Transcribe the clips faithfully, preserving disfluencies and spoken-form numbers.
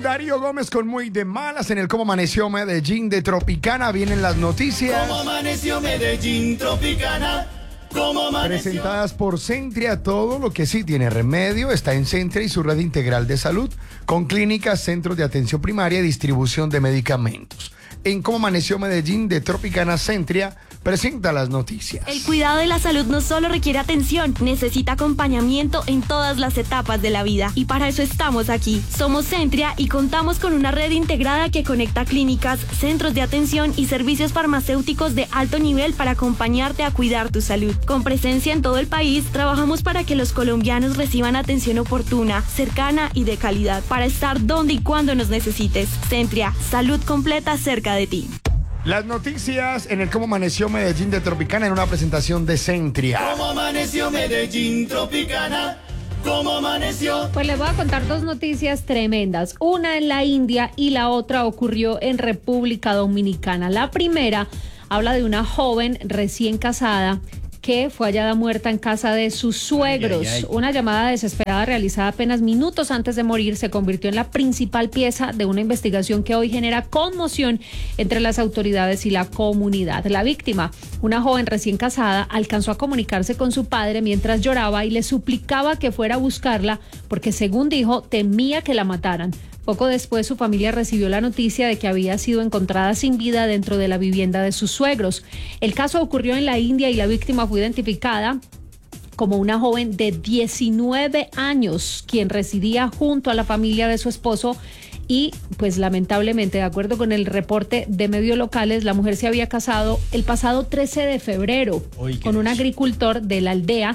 Darío Gómez con Muy de Malas en el Cómo Amaneció Medellín de Tropicana. Vienen las noticias. Cómo amaneció Medellín, Tropicana. Cómo amaneció. Presentadas por Centria. Todo lo que sí tiene remedio está en Centria y su red integral de salud, con clínicas, centros de atención primaria y distribución de medicamentos. En Cómo Amaneció Medellín de Tropicana, Centria presenta las noticias. El cuidado de la salud no solo requiere atención, necesita acompañamiento en todas las etapas de la vida. Y para eso estamos aquí. Somos Centria y contamos con una red integrada que conecta clínicas, centros de atención y servicios farmacéuticos de alto nivel para acompañarte a cuidar tu salud. Con presencia en todo el país, trabajamos para que los colombianos reciban atención oportuna, cercana y de calidad, para estar donde y cuando nos necesites. Centria, salud completa cerca de ti. Las noticias en el Cómo Amaneció Medellín de Tropicana en una presentación de Centria. Cómo amaneció Medellín, Tropicana. Cómo amaneció. Pues les voy a contar dos noticias tremendas. Una en la India y la otra ocurrió en República Dominicana. La primera habla de una joven recién casada que fue hallada muerta en casa de sus suegros. Ay, ay, ay. Una llamada desesperada realizada apenas minutos antes de morir se convirtió en la principal pieza de una investigación que hoy genera conmoción entre las autoridades y la comunidad. La víctima, una joven recién casada, alcanzó a comunicarse con su padre mientras lloraba y le suplicaba que fuera a buscarla porque, según dijo, temía que la mataran. Poco después, su familia recibió la noticia de que había sido encontrada sin vida dentro de la vivienda de sus suegros. El caso ocurrió en la India y la víctima fue identificada como una joven de diecinueve años, quien residía junto a la familia de su esposo. Y pues lamentablemente, de acuerdo con el reporte de medios locales, la mujer se había casado el pasado trece de febrero Oye, con un agricultor de la aldea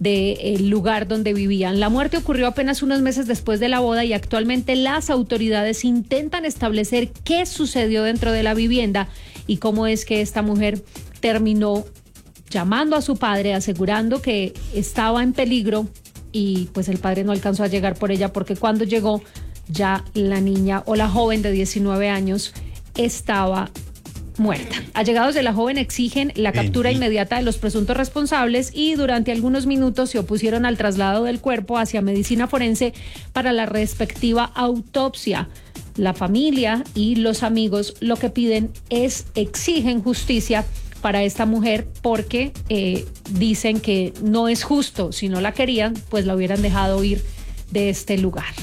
del lugar donde vivían. La muerte ocurrió apenas unos meses después de la boda y actualmente las autoridades intentan establecer qué sucedió dentro de la vivienda y cómo es que esta mujer terminó llamando a su padre, asegurando que estaba en peligro y pues el padre no alcanzó a llegar por ella porque cuando llegó ya la niña o la joven de diecinueve años estaba muerta. Allegados de la joven exigen la captura Bendito. inmediata de los presuntos responsables y durante algunos minutos se opusieron al traslado del cuerpo hacia medicina forense para la respectiva autopsia. La familia y los amigos lo que piden es, exigen justicia para esta mujer porque eh, dicen que no es justo, si no la querían, pues la hubieran dejado ir de este lugar.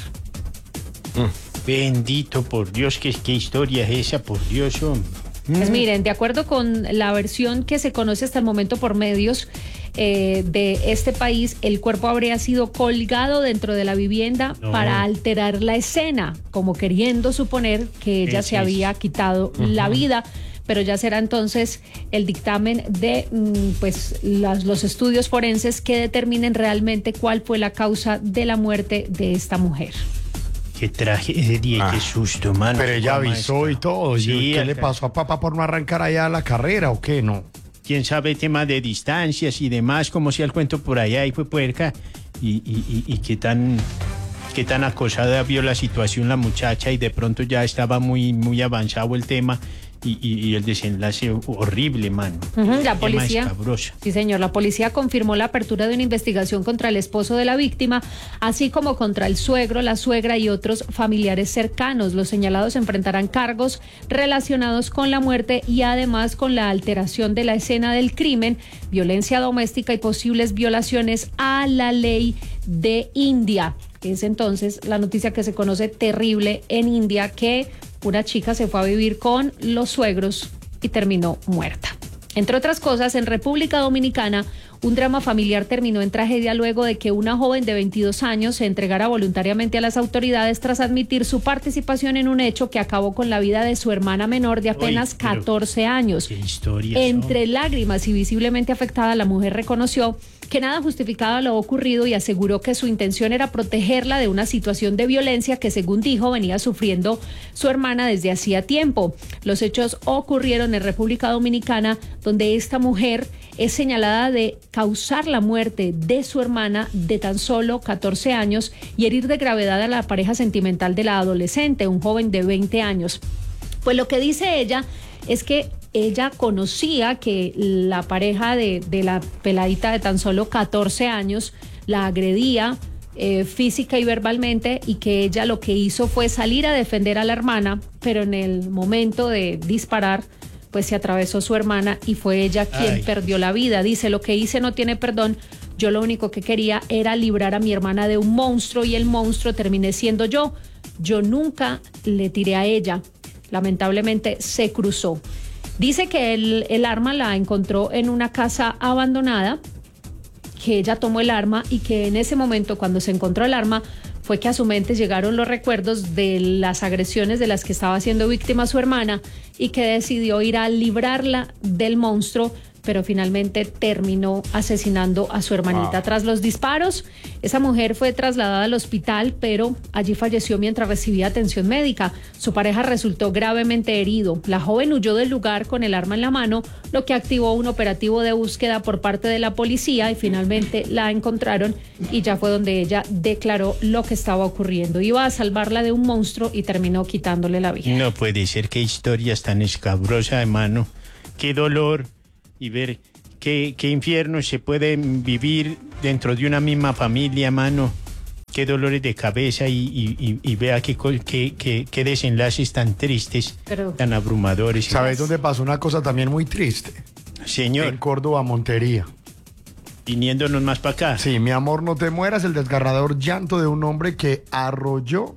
Bendito por Dios, ¿qué, qué historia es esa, por Dios, hombre? Pues miren, de acuerdo con la versión que se conoce hasta el momento por medios eh, de este país, el cuerpo habría sido colgado dentro de la vivienda no. para alterar la escena, como queriendo suponer que ella se había quitado uh-huh. la vida. Pero ya será entonces el dictamen de pues las, los estudios forenses que determinen realmente cuál fue la causa de la muerte de esta mujer. Qué tragedia, ah, qué susto, mano. Pero ella avisó maestra. y todo. Sí, ¿Qué acá. le pasó a papá por no arrancar allá la carrera o qué? No. Quién sabe, tema de distancias y demás, como si el cuento por allá y fue puerca. Y, y, y, y qué tan, qué tan acosada vio la situación la muchacha y de pronto ya estaba muy, muy avanzado el tema. Y, y, y el desenlace horrible, mano. Uh-huh, la policía, sí señor, la policía confirmó la apertura de una investigación contra el esposo de la víctima, así como contra el suegro, la suegra y otros familiares cercanos. Los señalados enfrentarán cargos relacionados con la muerte y además con la alteración de la escena del crimen, violencia doméstica y posibles violaciones a la ley de India. Es entonces la noticia que se conoce terrible en India, que una chica se fue a vivir con los suegros y terminó muerta. Entre otras cosas, en República Dominicana, un drama familiar terminó en tragedia luego de que una joven de veintidós años se entregara voluntariamente a las autoridades tras admitir su participación en un hecho que acabó con la vida de su hermana menor de apenas Oy, catorce años. ¿Qué historia Entre son? lágrimas y visiblemente afectada, la mujer reconoció que nada justificaba lo ocurrido y aseguró que su intención era protegerla de una situación de violencia que, según dijo, venía sufriendo su hermana desde hacía tiempo. Los hechos ocurrieron en República Dominicana, donde esta mujer es señalada de causar la muerte de su hermana de tan solo catorce años y herir de gravedad a la pareja sentimental de la adolescente, un joven de veinte años. Pues lo que dice ella es que ella conocía que la pareja de, de la peladita de tan solo catorce años la agredía eh, física y verbalmente, y que ella lo que hizo fue salir a defender a la hermana, pero en el momento de disparar, pues se atravesó su hermana y fue ella quien Ay. perdió la vida. Dice, lo que hice no tiene perdón, yo lo único que quería era librar a mi hermana de un monstruo y el monstruo terminé siendo yo. Yo nunca le tiré a ella, lamentablemente se cruzó. Dice que el, el arma la encontró en una casa abandonada, que ella tomó el arma y que en ese momento, cuando se encontró el arma, fue que a su mente llegaron los recuerdos de las agresiones de las que estaba siendo víctima su hermana y que decidió ir a librarla del monstruo, pero finalmente terminó asesinando a su hermanita. Wow. Tras los disparos, esa mujer fue trasladada al hospital, pero allí falleció mientras recibía atención médica. Su pareja resultó gravemente herido. La joven huyó del lugar con el arma en la mano, lo que activó un operativo de búsqueda por parte de la policía y finalmente la encontraron y ya fue donde ella declaró lo que estaba ocurriendo. Iba a salvarla de un monstruo y terminó quitándole la vida. No puede ser, qué historias tan escabrosas, hermano. Qué dolor. Y ver qué, qué infierno se puede vivir dentro de una misma familia, mano. Qué dolores de cabeza y, y, y, y vea qué, qué, qué, qué desenlaces tan tristes, pero, tan abrumadores. ¿Sabes dónde pasó una cosa también muy triste? Señor. En Córdoba, Montería. Viniéndonos más para acá. Sí, mi amor, no te mueras, el desgarrador llanto de un hombre que arrolló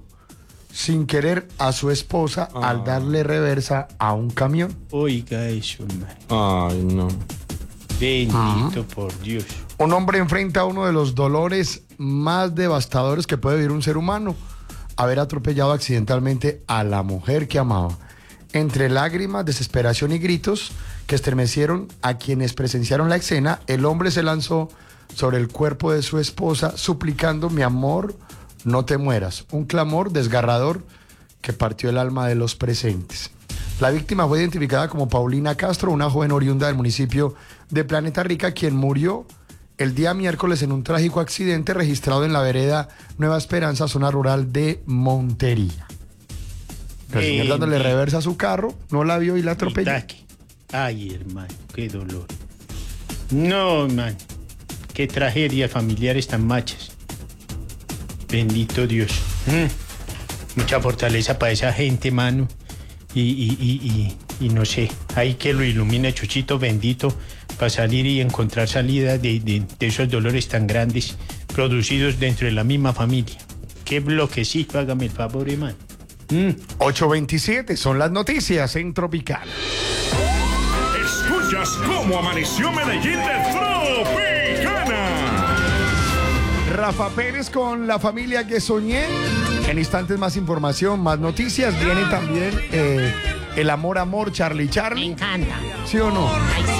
sin querer a su esposa ah. al darle reversa a un camión. Oiga eso, man. Ay, no. Bendito ah. por Dios. Un hombre enfrenta uno de los dolores más devastadores que puede vivir un ser humano: haber atropellado accidentalmente a la mujer que amaba. Entre lágrimas, desesperación y gritos que estremecieron a quienes presenciaron la escena, el hombre se lanzó sobre el cuerpo de su esposa suplicando: mi amor, no te mueras. Un clamor desgarrador que partió el alma de los presentes. La víctima fue identificada como Paulina Castro, una joven oriunda del municipio de Planeta Rica, quien murió el día miércoles en un trágico accidente registrado en la vereda Nueva Esperanza, zona rural de Montería. El señor dándole reversa a su carro, no la vio y la atropelló. Ay, hermano, qué dolor. No, man, qué tragedia familiares tan machas. Bendito Dios. Mm. Mucha fortaleza para esa gente, mano. Y, y, y, y, y no sé, hay que lo ilumine, Chuchito bendito, para salir y encontrar salida de, de, de esos dolores tan grandes producidos dentro de la misma familia. Qué bloquecito, hágame el favor, hermano. Mm. ocho veintisiete son las noticias en Tropical. Escuchas cómo amaneció Medellín de Tropicana. Rafa Pérez con La Familia que Soñé. En instantes más información, más noticias. Viene también eh, El Amor Amor, Charlie Charlie. Me encanta. ¿Sí o no? Ay, sí.